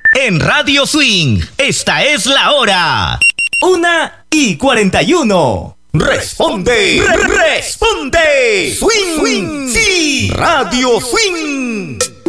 En Radio Swing, esta es la hora. 1:41. Responde, responde. Swing, sí. Radio Swing.